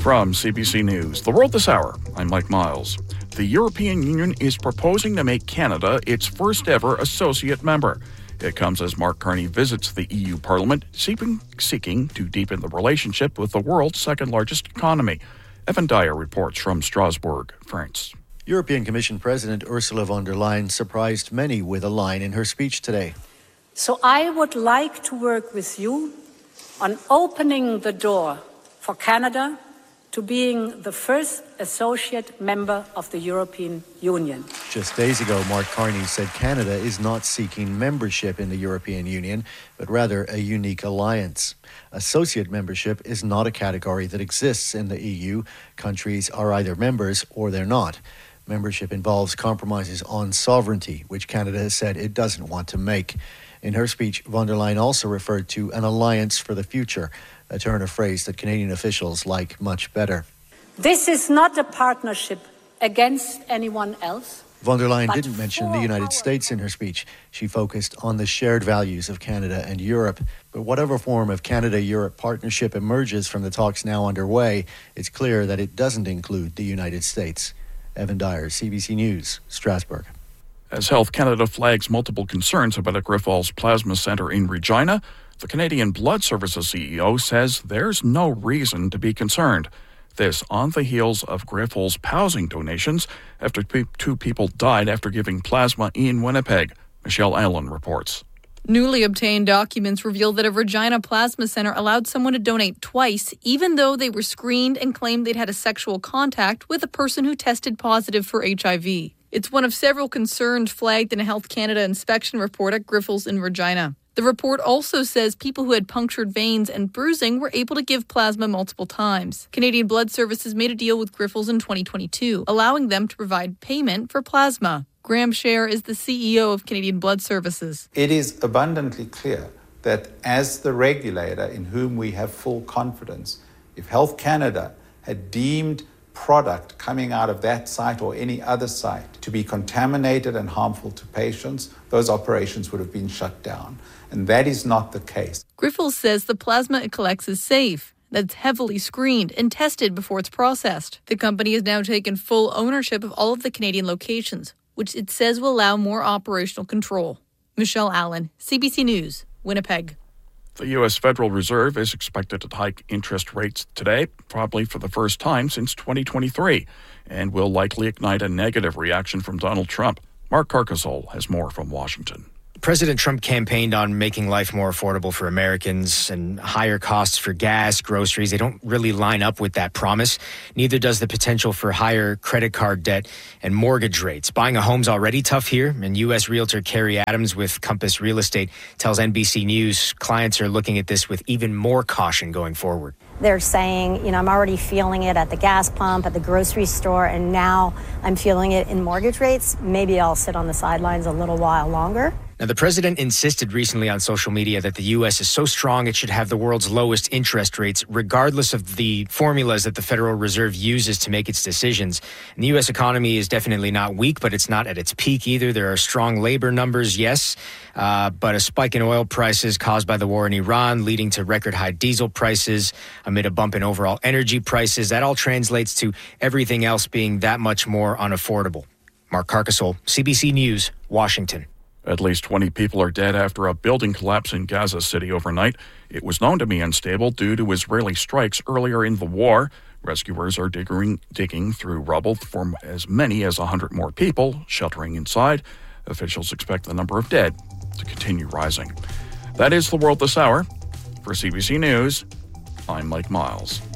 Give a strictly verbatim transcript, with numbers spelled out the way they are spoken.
From C B C News, The World This Hour, I'm Mike Miles. The European Union is proposing to make Canada its first ever associate member. It comes as Mark Carney visits the E U Parliament, seeking, seeking to deepen the relationship with the world's second largest economy. Evan Dyer reports from Strasbourg, France. European Commission President Ursula von der Leyen surprised many with a line in her speech today. So I would like to work with you on opening the door for Canada to being the first associate member of the European Union. Just days ago, Mark Carney said Canada is not seeking membership in the European Union, but rather a unique alliance. Associate membership is not a category that exists in the E U. Countries are either members or they're not. Membership involves compromises on sovereignty, which Canada has said it doesn't want to make. In her speech, von der Leyen also referred to an alliance for the future, a turn of phrase that Canadian officials like much better. This is not a partnership against anyone else. Von der Leyen didn't mention the United States in her speech. She focused on the shared values of Canada and Europe. But whatever form of Canada-Europe partnership emerges from the talks now underway, it's clear that it doesn't include the United States. Evan Dyer, C B C News, Strasbourg. As Health Canada flags multiple concerns about a Grifols Plasma Centre in Regina, the Canadian Blood Services C E O says there's no reason to be concerned. This on the heels of Grifols housing donations after two people died after giving plasma in Winnipeg. Michelle Allen reports. Newly obtained documents reveal that a Regina Plasma Centre allowed someone to donate twice, even though they were screened and claimed they'd had a sexual contact with a person who tested positive for H I V. It's one of several concerns flagged in a Health Canada inspection report at Grifols in Regina. The report also says people who had punctured veins and bruising were able to give plasma multiple times. Canadian Blood Services made a deal with Grifols in twenty twenty-two, allowing them to provide payment for plasma. Graham Scher is the C E O of Canadian Blood Services. It is abundantly clear that as the regulator in whom we have full confidence, if Health Canada had deemed product coming out of that site or any other site to be contaminated and harmful to patients, those operations would have been shut down. And that is not the case. Grifols says the plasma it collects is safe, that's heavily screened and tested before it's processed. The company has now taken full ownership of all of the Canadian locations, which it says will allow more operational control. Michelle Allen, C B C News, Winnipeg. The U S Federal Reserve is expected to hike interest rates today, probably for the first time since twenty twenty-three, and will likely ignite a negative reaction from Donald Trump. Mark Carcasole has more from Washington. President Trump campaigned on making life more affordable for Americans, and higher costs for gas, groceries. They don't really line up with that promise. Neither does the potential for higher credit card debt and mortgage rates. Buying a home's already tough here, and U S realtor Carrie Adams with Compass Real Estate tells N B C News clients are looking at this with even more caution going forward. They're saying, you know, I'm already feeling it at the gas pump, at the grocery store, and now I'm feeling it in mortgage rates. Maybe I'll sit on the sidelines a little while longer. Now, the president insisted recently on social media that the U S is so strong it should have the world's lowest interest rates, regardless of the formulas that the Federal Reserve uses to make its decisions. And the U S economy is definitely not weak, but it's not at its peak either. There are strong labor numbers, yes, uh, but a spike in oil prices caused by the war in Iran, leading to record high diesel prices amid a bump in overall energy prices. That all translates to everything else being that much more unaffordable. Mark Carcasole, C B C News, Washington. At least twenty people are dead after a building collapse in Gaza City overnight. It was known to be unstable due to Israeli strikes earlier in the war. Rescuers are digging, digging through rubble for as many as one hundred more people sheltering inside. Officials expect the number of dead to continue rising. That is The World This Hour. For C B C News, I'm Mike Miles.